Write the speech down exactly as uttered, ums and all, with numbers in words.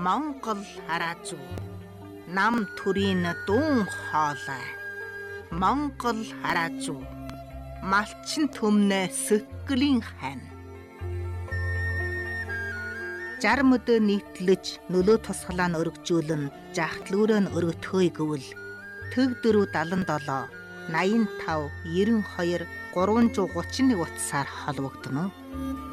Монгол хараа зүү. Нам төрийн дун хоолой. Монгол хараа зүү. Малчин төмнө сэтгэлийн хань. Жарм өдөө нийтлэж нөлөө тусгалаа нь өргөжүүлэн жахтлүүрөө нь өргөтхөөе гэвэл төг дөрөв далан долоо наян тав ерөн хоёр гурван зуун гучин нэг утсаар холбогдно уу?